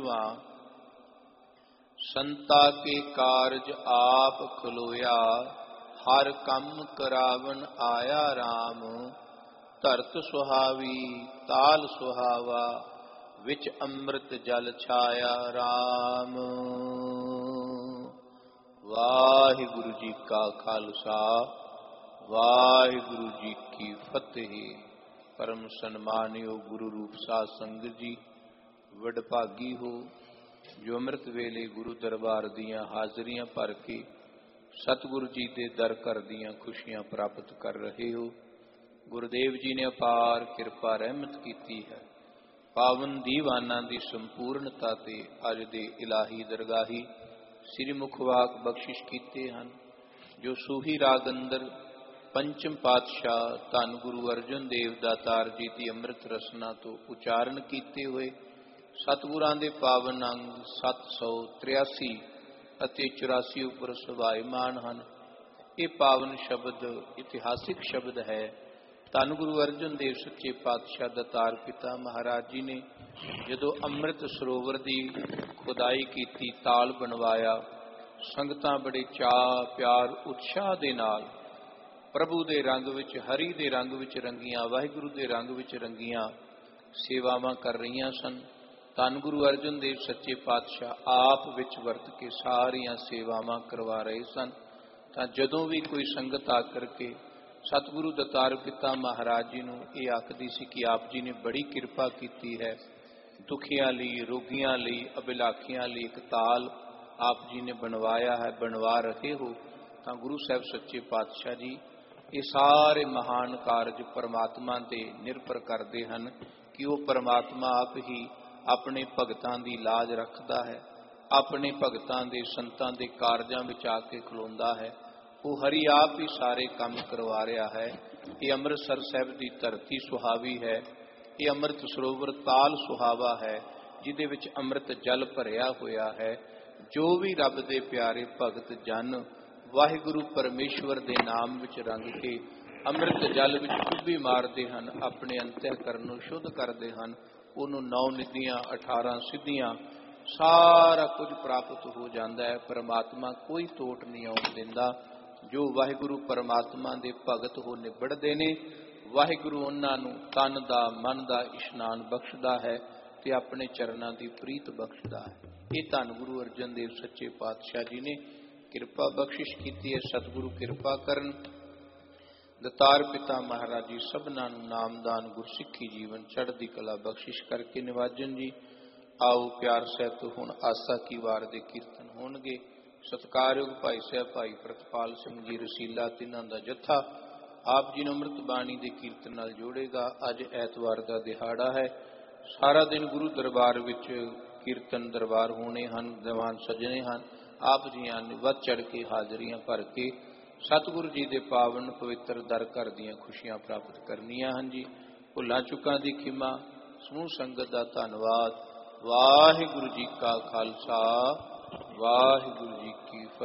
19वां। संता के कारज आप खलोया, हर कम करावन आया राम। धरत सुहावी ताल सुहावा, विच अमृत जल छाया राम। वाहिगुरु जी का खालसा, वाहिगुरु जी की फतेह। परम सन्मानियो गुरु रूप साध संगत जी, वडभागी हो जो अमृत वेले गुरु दरबार दियां हाजरियां भर के सतगुरु जी दे दर घर दियां खुशियां प्राप्त कर रहे हो। गुरुदेव जी ने अपार किरपा रहमत कीती है। पावन दीवाना दी संपूर्णता ते अज दे इलाही दरगाही श्री मुखवाक बख्शिश कीते हन। जो सूही राग अंदर पंचम पातशाह धन गुरु अर्जन देव दातार जी की अमृत रसना तो उचारण किए हुए सतगुरां दे पावन अंग 783 ਅਤੇ 84 उपर सुभाईमान ਹਨ। ये पावन शब्द इतिहासिक शब्द है। धन गुरु अर्जन देव सच्चे पातशाह दातार पिता महाराज जी ने जदों अमृत सरोवर की खुदाई की, ताल बनवाया, संगतां बड़े चाह प्यार उत्साह दे नाल प्रभु दे रंग विच, हरि दे रंग विच रंगियां, वाहिगुरु दे रंग विच रंगियां सेवावां कर रहीआं सन। धन गुरु अर्जन देव सच्चे पातशाह आप विच वरत के सारियां सेवावां करवा रहे सन। तां जदों भी कोई संगत आकर के सतगुरु दातार पिता महाराज जी नूं ये आखदी सी कि आप जी ने बड़ी किरपा कीती है, दुखियां लई, रोगियां लई, अभिलाखियां लई एक ताल आप जी ने बनवाया है, बनवा रहे हो। तां गुरु साहब सच्चे पातशाह जी ये सारे महान कारज परमात्मा ते निर्भर करते हैं कि वो परमात्मा आप ही अपने भगतां दी लाज रखता है, अपने भगतां दे संतां दे कारजां विच आके खलोंदा है। वो हरि आप ही सारे काम करवा रहा है। ये अमृतसर साहब की धरती सुहावी है, ये अमृत सरोवर ताल सुहावा है जिहदे विच अमृत जल भरिया होया है। जो भी रब दे प्यारे भगत जन वाहिगुरु परमेश्वर दे नाम विच रंग के अमृत जल विच डुब्बी मारते हैं, अपने अंतःकरण नूं शुद्ध करते हैं, उन्हों 9 निधियां 18 सिद्धियां सारा कुछ प्राप्त हो जाता है। परमात्मा कोई टोट नहीं आउण दिंदा। जो वाहिगुरु परमात्मा दे भगत हो निबड़ते ने, वाहिगुरु उन्हां नूं तन दा मन दा इशनान बख्शदा है ते अपने चरनां दी प्रीत बख्शदा है। ये धन गुरु अर्जन देव सच्चे पातशाह जी ने किरपा बख्शिश की है। सतगुरु किरपा करन। दातार पिता महाराज जी सबना नामदान गुरसिੱਖੀ जीवन चढ़दी कला बख्शिश करके निवाजन जी। आओ प्यार सहित हुण आसा की वार दे कीर्तन होणगे। सत्कारयोग भाई साहब भाई प्रतपाल सिंह जी रसीला तिन्हां दा जत्था आप जी नूं अमृत बाणी दे कीर्तन नाल जोड़ेगा। अज ऐतवार दा दिहाड़ा है। सारा दिन गुरु दरबार विच कीर्तन दरबार होने हैं, दीवान सजने हैं। आप जियां ने वध चढ़ के हाजरियां भर के सतगुरु जी के पावन पवित्र दर घर दियां खुशियां प्राप्त करनियां हैं जी। भुलां चुकां दी खिमा। समूह संगत दा धन्नवाद। वाहिगुरु जी का खालसा, वाहिगुरु जी की फतेह।